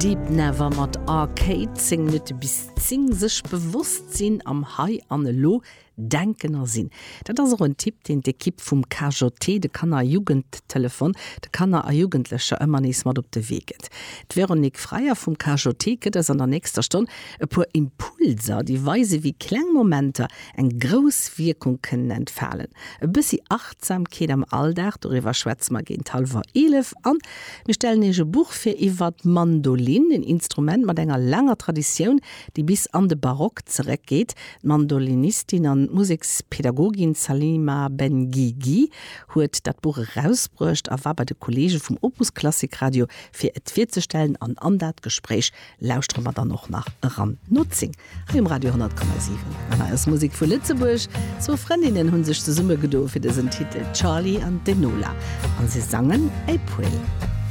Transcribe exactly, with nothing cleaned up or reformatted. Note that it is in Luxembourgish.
Deep Never mat Arcade sing net bis zing sech bewusst sinn am Hai an Lo denkener sinn. Dat as een Tipp den de Kipp vum K J T, de Kanner Jugendtelefon, de Kanner a Jugendlecher ëmmer nees mat op de Weget. D'Veronik Freier vum K J T ket ass an der nächster Stunde e puer Impulser, die weise wie Klengmomenter eng gros Wirkung können entfallen. E bissi Achtsamkeet am Alldach, doiwwer Schwätzmer gin Talwer elef an. Wir stellen ege Buch fir iwwer Mandolin, ein Instrument mat enger langer Tradition, die bis an de Barock zereckgeht. Mandolinistin an Musikspädagogin Salima Ben-Gigi huet dat Buch rausbrcht, a war bei de Kollege vum Opus Klassik Radio fir et vier zu stellen an an dat Gespräch lauscht man dann noch nach Ram Nutzing im Radio hundert Komma sieben. An als Musik vu Lützeburg, so Freundinnen hun sich de Summe gedo fir diesen Titel Charlie and Denola. Und sie sangen April.